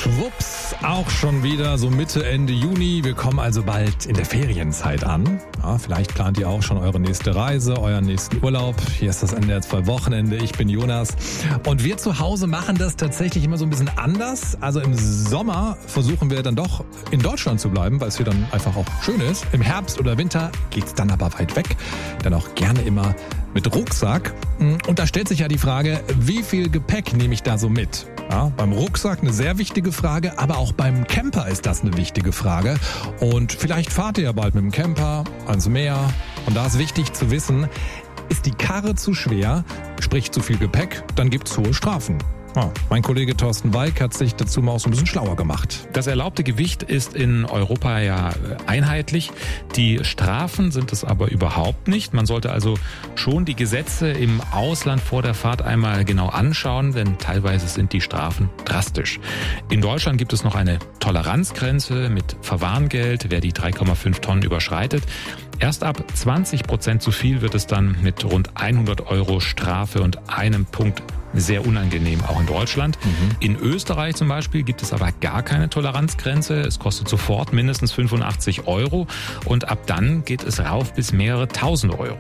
schwupps, auch schon wieder so Mitte, Ende Juni. Wir kommen also bald in der Ferienzeit an. Ja, vielleicht plant ihr auch schon eure nächste Reise, euren nächsten Urlaub. Hier ist das NDR 2 Wochenende. Ich bin Jonas. Und wir zu Hause machen das tatsächlich immer so ein bisschen anders. Also im Sommer versuchen wir dann doch in Deutschland zu bleiben, weil es hier dann einfach auch schön ist. Im Herbst oder Winter geht's dann aber weit weg. Dann auch gerne immer mit Rucksack. Und da stellt sich ja die Frage, wie viel Gepäck nehme ich da so mit? Ja, beim Rucksack eine sehr wichtige Frage, aber auch beim Camper ist das eine wichtige Frage. Und vielleicht fahrt ihr ja bald mit dem Camper ans Meer. Und da ist wichtig zu wissen, ist die Karre zu schwer, sprich zu viel Gepäck, dann gibt's hohe Strafen. Oh, mein Kollege Thorsten Walk hat sich dazu mal auch so ein bisschen schlauer gemacht. Das erlaubte Gewicht ist in Europa ja einheitlich. Die Strafen sind es aber überhaupt nicht. Man sollte also schon die Gesetze im Ausland vor der Fahrt einmal genau anschauen, denn teilweise sind die Strafen drastisch. In Deutschland gibt es noch eine Toleranzgrenze mit Verwarngeld, wer die 3,5 Tonnen überschreitet. Erst ab 20% zu viel wird es dann mit rund 100 € Strafe und einem Punkt sehr unangenehm, auch in Deutschland. In Österreich zum Beispiel gibt es aber gar keine Toleranzgrenze. Es kostet sofort mindestens 85 € und ab dann geht es rauf bis mehrere tausend Euro.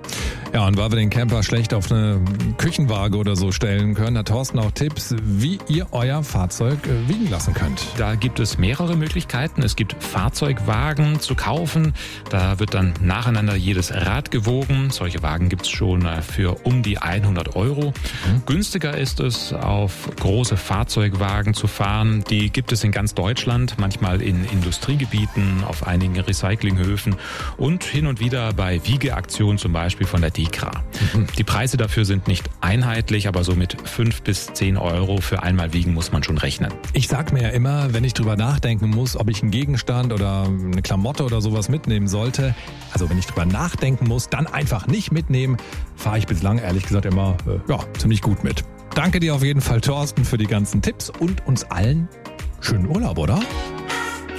Ja, und weil wir den Camper schlecht auf eine Küchenwaage oder so stellen können, hat Thorsten auch Tipps, wie ihr euer Fahrzeug wiegen lassen könnt. Da gibt es mehrere Möglichkeiten. Es gibt Fahrzeugwagen zu kaufen. Da wird dann nacheinander jedes Rad gewogen. Solche Wagen gibt es schon für um die 100 €. Günstiger ist es, auf große Fahrzeugwagen zu fahren. Die gibt es in ganz Deutschland, manchmal in Industriegebieten, auf einigen Recyclinghöfen und hin und wieder bei Wiegeaktionen, zum Beispiel von der DEKRA. Die Preise dafür sind nicht einheitlich, aber so mit 5 bis 10 € für einmal wiegen muss man schon rechnen. Ich sag mir ja immer, wenn ich drüber nachdenken muss, ob ich einen Gegenstand oder eine Klamotte oder sowas mitnehmen sollte, also wenn ich drüber nachdenken muss, dann einfach nicht mitnehmen, fahre ich bislang ehrlich gesagt immer ziemlich gut mit. Danke dir auf jeden Fall, Thorsten, für die ganzen Tipps und uns allen schönen Urlaub, oder?